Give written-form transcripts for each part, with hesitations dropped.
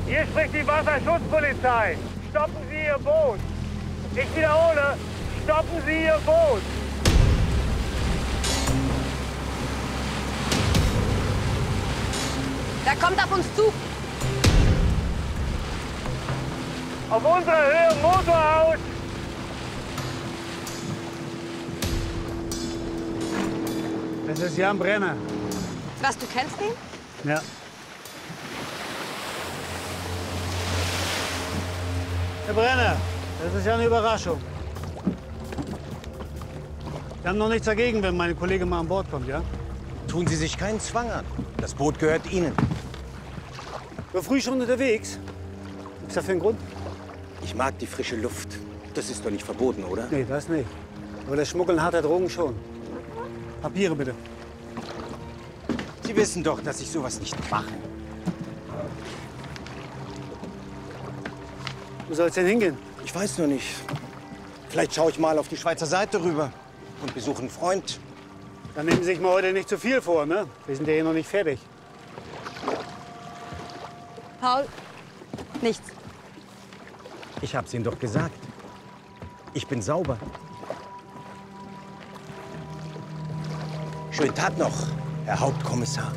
Hier spricht die Wasserschutzpolizei. Stoppen Sie Ihr Boot. Ich wiederhole, stoppen Sie Ihr Boot. Da kommt auf uns zu. Auf unserer Höhe Motor aus. Das ist Jan Brenner. Was, du kennst ihn? Ja. Herr Brenner, das ist ja eine Überraschung. Wir haben noch nichts dagegen, wenn meine Kollegin mal an Bord kommt, ja? Tun Sie sich keinen Zwang an. Das Boot gehört Ihnen. So früh schon unterwegs? Gibt's dafür einen Grund? Ich mag die frische Luft. Das ist doch nicht verboten, oder? Nee, das nicht. Aber das Schmuggeln harter Drogen schon. Papiere bitte. Sie wissen doch, dass ich sowas nicht mache. Wo soll's denn hingehen? Ich weiß noch nicht. Vielleicht schaue ich mal auf die Schweizer Seite rüber und besuche einen Freund. Dann nehmen Sie sich mal heute nicht zu viel vor, ne? Wir sind ja hier noch nicht fertig. Paul, nichts. Ich hab's Ihnen doch gesagt. Ich bin sauber. Schönen Tag noch, Herr Hauptkommissar.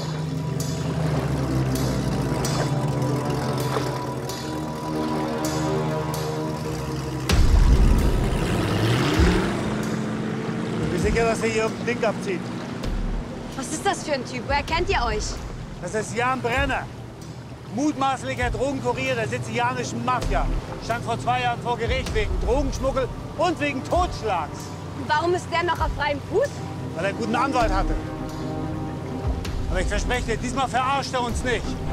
Ich bin sicher, dass er hier ein Ding abzieht. Was ist das für ein Typ? Woher kennt ihr euch? Das ist Jan Brenner. Mutmaßlicher Drogenkurier der sizilianischen Mafia. Stand vor 2 Jahren vor Gericht wegen Drogenschmuggel und wegen Totschlags. Und warum ist der noch auf freiem Fuß? Weil er einen guten Anwalt hatte. Aber ich verspreche dir, diesmal verarscht er uns nicht.